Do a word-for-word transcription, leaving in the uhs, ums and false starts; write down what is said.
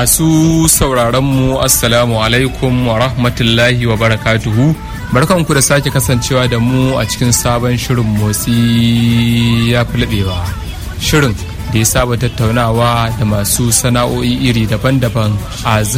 Masu sauraronmu assalamu alaikum wa rahmatullahi wa barakatuhu. Barkanku da sake kasancewa da mu a cikin sabon shirin motsi ya fi laɓewa. Shirin da ya saba tattaunawa da masu sana'o'i iri daban-daban a